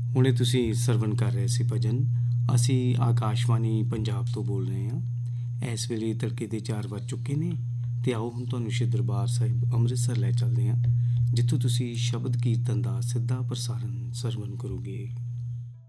ਹੁਣੇ ਤੁਸੀਂ ਸਰਵਣ ਕਰ ਰਹੇ ਸੀ ਭਜਨ। ਅਸੀਂ ਆਕਾਸ਼ਵਾਣੀ ਪੰਜਾਬ ਤੋਂ ਬੋਲ ਰਹੇ ਹਾਂ। ਇਸ ਵੇਲੇ ਤੜਕੇ ਦੇ 4 ਵੱਜ ਚੁੱਕੇ ਨੇ ਅਤੇ ਆਓ ਹੁਣ ਤੁਹਾਨੂੰ ਸ਼੍ਰੀ ਦਰਬਾਰ ਸਾਹਿਬ ਅੰਮ੍ਰਿਤਸਰ ਲੈ ਚੱਲਦੇ ਹਾਂ, ਜਿੱਥੋਂ ਤੁਸੀਂ ਸ਼ਬਦ ਕੀਰਤਨ ਦਾ ਸਿੱਧਾ ਪ੍ਰਸਾਰਣ ਸਰਵਣ ਕਰੋਗੇ।